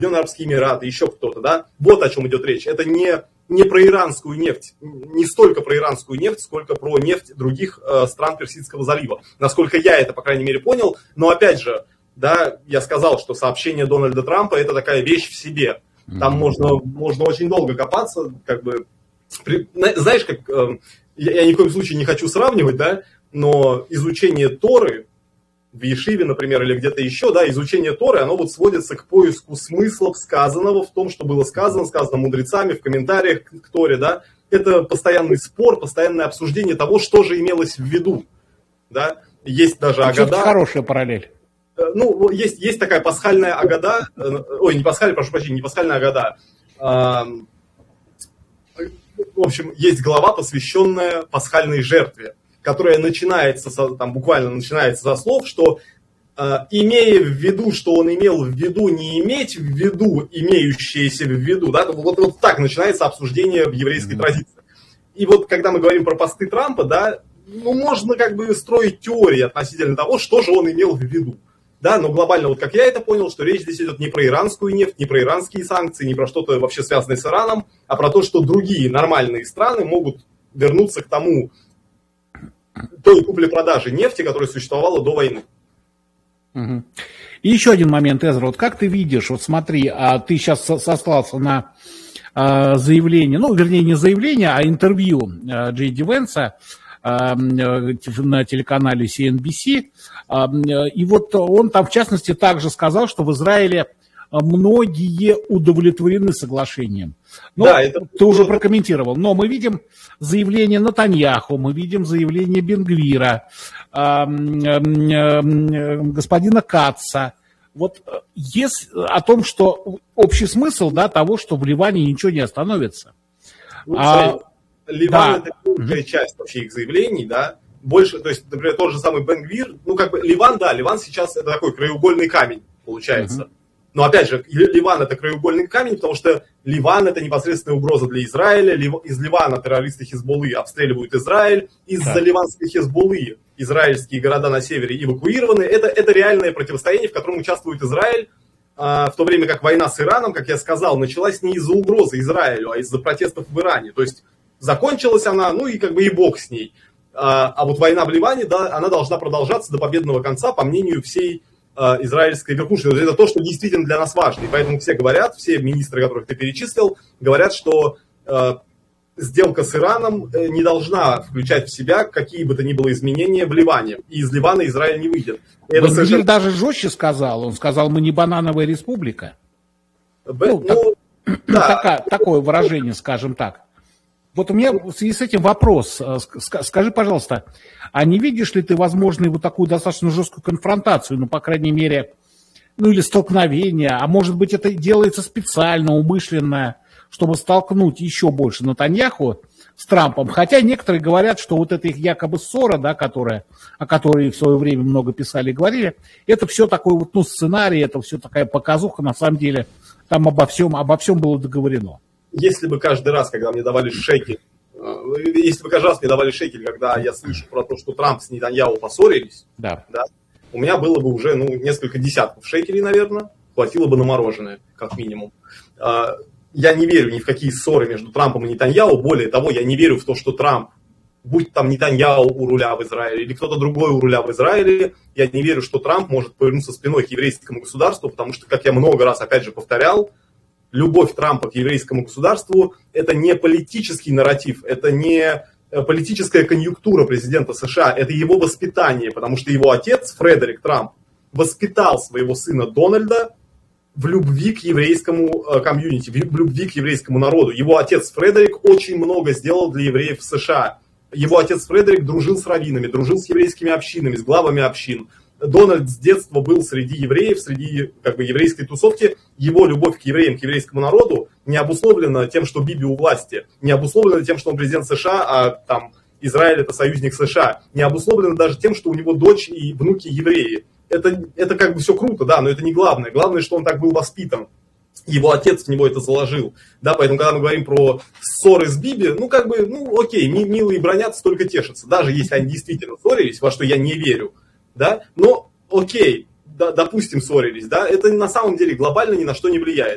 Объединенные Арабские Эмираты, еще кто-то, да, вот о чем идет речь. Это не про иранскую нефть, не столько про иранскую нефть, сколько про нефть других стран Персидского залива. Насколько я это, по крайней мере, понял. Но опять же, да, я сказал, что сообщение Дональда Трампа это такая вещь в себе. Там можно очень долго копаться, как бы, знаешь, как, я ни в коем случае не хочу сравнивать, да, но изучение Торы в Ешиве, например, или где-то еще, да, изучение Торы, оно вот сводится к поиску смыслов сказанного в том, что было сказано мудрецами в комментариях к Торе, да. Это постоянный спор, постоянное обсуждение того, что же имелось в виду, да. Есть даже Агада. Хорошая параллель. Ну, есть такая пасхальная Агада, ой, не пасхальная, прошу прощения, не пасхальная Агада. В общем, есть глава, посвященная пасхальной жертве, которая начинается, там буквально начинается со слов, что имея в виду, что он имел в виду, не иметь в виду, имеющееся в виду, да, вот так начинается обсуждение в еврейской традиции. И вот когда мы говорим про посты Трампа, да, ну, можно как бы строить теории относительно того, что же он имел в виду. Да, но глобально, вот как я это понял, что речь здесь идет не про иранскую нефть, не про иранские санкции, не про что-то вообще связанное с Ираном, а про то, что другие нормальные страны могут вернуться к той купле-продаже нефти, которая существовала до войны. Угу. И еще один момент, Эзра, вот как ты видишь, вот смотри, ты сейчас сослался на заявление, ну, вернее, не заявление, а интервью Джей Ди Венса на телеканале CNBC, и вот он там, в частности, также сказал, что в Израиле многие удовлетворены соглашением. Но да, ты уже прокомментировал. Но мы видим заявление Нетаньяху, мы видим заявление Бен-Гвира, господина Катца. Вот есть о том, что общий смысл, да, того, что в Ливане ничего не остановится. Ливан это большая часть вообще их заявлений, да. Больше, то есть, например, тот же самый Бен-Гвир, ну, как бы Ливан, да, Ливан сейчас это такой краеугольный камень, получается. Но опять же, Ливан это краеугольный камень, потому что Ливан это непосредственная угроза для Израиля. Из Ливана террористы Хизбуллы обстреливают Израиль. Из-за ливанской Хизбуллы израильские города на севере эвакуированы. Это реальное противостояние, в котором участвует Израиль. В то время как война с Ираном, как я сказал, началась не из-за угрозы Израилю, а из-за протестов в Иране. То есть закончилась она, ну и как бы и бог с ней. А вот война в Ливане, да, она должна продолжаться до победного конца, по мнению всей израильской верхушки. Это то, что действительно для нас важно. И поэтому все говорят, все министры, которых ты перечислил, говорят, что сделка с Ираном не должна включать в себя какие бы то ни было изменения в Ливане. И из Ливана Израиль не выйдет. Бен-Гвир даже жестче сказал. Он сказал, мы не банановая республика. Такое выражение, скажем так. Вот у меня в связи с этим вопрос. Скажи, пожалуйста, а не видишь ли ты возможную вот такую достаточно жесткую конфронтацию, ну, по крайней мере, ну, или столкновение, а может быть, это делается специально, умышленно, чтобы столкнуть еще больше Нетаньяху с Трампом? Хотя некоторые говорят, что вот эта их якобы ссора, да, о которой в свое время много писали и говорили, это все такой вот, ну, сценарий, это все такая показуха, на самом деле, там обо всем было договорено. Если бы каждый раз, когда мне давали шекель, когда я слышу про то, что Трамп с Нетаньяху поссорились, да, у меня было бы уже несколько десятков шекелей, наверное, хватило бы на мороженое, как минимум. Я не верю ни в какие ссоры между Трампом и Нетаньяху, более того, я не верю в то, что Трамп, будь там Нетаньяху у руля в Израиле или кто-то другой у руля в Израиле, я не верю, что Трамп может повернуться спиной к еврейскому государству, потому что, как я много раз опять же повторял, любовь Трампа к еврейскому государству – это не политический нарратив, это не политическая конъюнктура президента США, это его воспитание, потому что его отец, Фредерик Трамп, воспитал своего сына Дональда в любви к еврейскому комьюнити, в любви к еврейскому народу. Его отец Фредерик очень много сделал для евреев в США. Его отец Фредерик дружил с раввинами, дружил с еврейскими общинами, с главами общин. Дональд с детства был среди евреев, среди как бы еврейской тусовки. Его любовь к евреям, к еврейскому народу не обусловлена тем, что Биби у власти, не обусловлена тем, что он президент США, а там Израиль это союзник США, не обусловлена даже тем, что у него дочь и внуки евреи. Это как бы все круто, да, но это не главное. Главное, что он так был воспитан. Его отец в него это заложил. Да, поэтому, когда мы говорим про ссоры с Биби, окей, милые бранятся, только тешатся. Даже если они действительно ссорились, во что я не верю. Да, но окей, допустим, ссорились, да, это на самом деле глобально ни на что не влияет.